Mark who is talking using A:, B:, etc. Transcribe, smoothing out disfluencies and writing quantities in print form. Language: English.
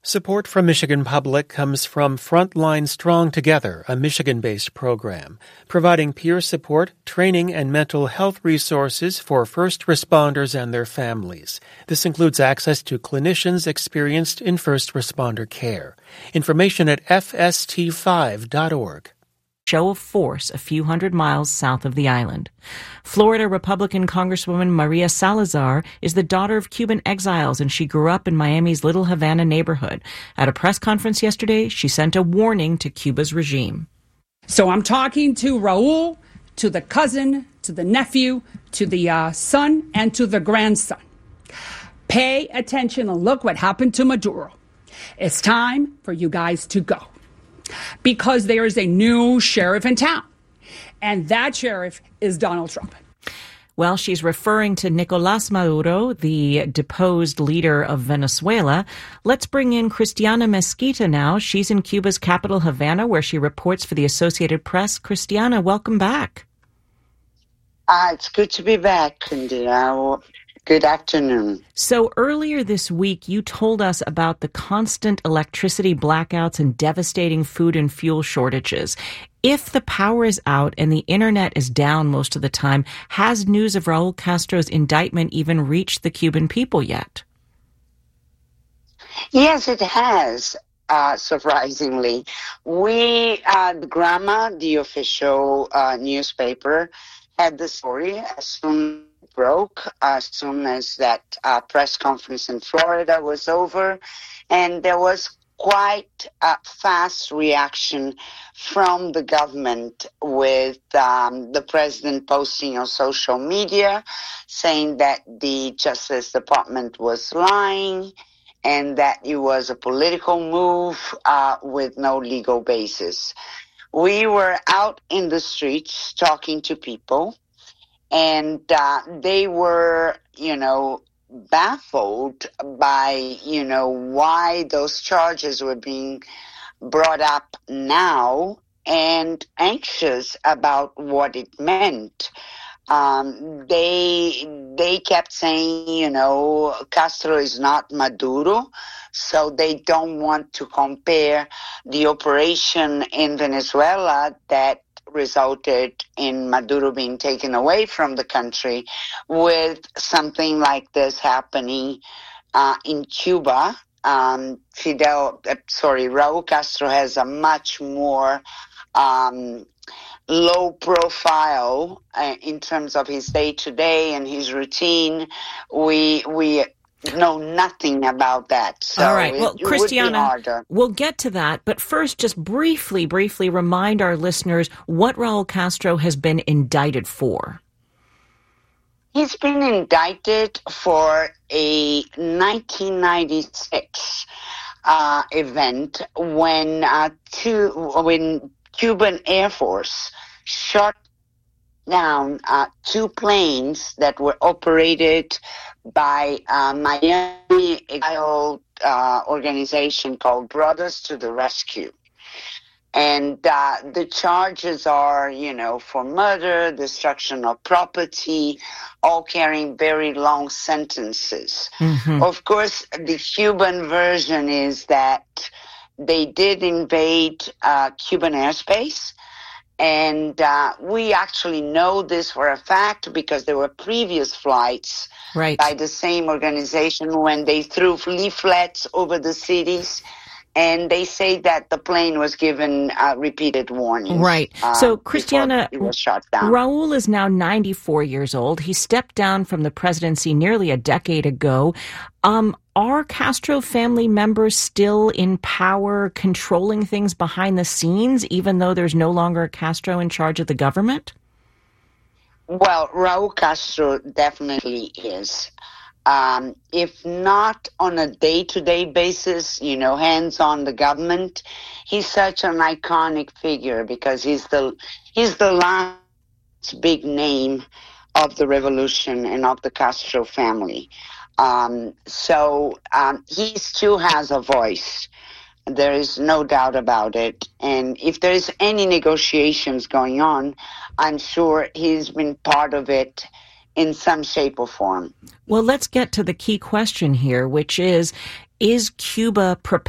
A: Support from Michigan Public comes from Frontline Strong Together, a Michigan-based program, providing peer support, training, and mental health resources for first responders and their families. This includes access to clinicians experienced in first responder care. Information at fst5.org.
B: Show of force a few hundred miles south of the island. Florida Republican Congresswoman Maria Salazar is the daughter of Cuban exiles, and she grew up in Miami's Little Havana neighborhood. At a press conference yesterday, she sent a warning to Cuba's regime.
C: So I'm talking to Raul, to the cousin, to the nephew, to the son, and to the grandson. Pay attention and look what happened to Maduro. It's time for you guys to go. Because there is a new sheriff in town, and that sheriff is Donald Trump.
B: Well, she's referring to Nicolás Maduro, the deposed leader of Venezuela. Let's bring in Christiana Mesquita now. She's in Cuba's capital, Havana, where she reports for the Associated Press. Christiana, welcome back.
D: It's good to be back, Indira. Good afternoon.
B: So earlier this week, you told us about the constant electricity blackouts and devastating food and fuel shortages. If the power is out and the internet is down most of the time, has news of Raul Castro's indictment even reached the Cuban people yet?
D: Yes, it has, surprisingly. The Grama, the official newspaper, had the story as soon broke as soon as that press conference in Florida was over, and there was quite a fast reaction from the government with the president posting on social media saying that the Justice Department was lying and that it was a political move with no legal basis. We were out in the streets talking to people, and they were, baffled by, why those charges were being brought up now and anxious about what it meant. They kept saying, Castro is not Maduro, so they don't want to compare the operation in Venezuela that resulted in Maduro being taken away from the country with something like this happening in Cuba. Raul Castro has a much more low profile in terms of his day-to-day and his routine. We know nothing about that. So
B: all right. Well, Christiana, we'll get to that. But first, just briefly remind our listeners what Raul Castro has been indicted for.
D: He's been indicted for a 1996 event when Cuban Air Force shot down two planes that were operated by a Miami organization called Brothers to the Rescue. And the charges are, for murder, destruction of property, all carrying very long sentences. Mm-hmm. Of course, the Cuban version is that they did invade Cuban airspace. And we actually know this for a fact because there were previous flights by the same organization when they threw leaflets over the cities. And they say that the plane was given repeated warnings. Right.
B: So, Christiana,
D: it was shot down.
B: Raul is now 94 years old. He stepped down from the presidency nearly a decade ago. Are Castro family members still in power, controlling things behind the scenes, even though there's no longer a Castro in charge of the government?
D: Well, Raul Castro definitely is. If not on a day-to-day basis, hands on the government, he's such an iconic figure because he's the last big name of the revolution and of the Castro family. So he still has a voice. There is no doubt about it. And if there is any negotiations going on, I'm sure he's been part of it in some shape or form.
B: Well, let's get to the key question here, which is Cuba prepared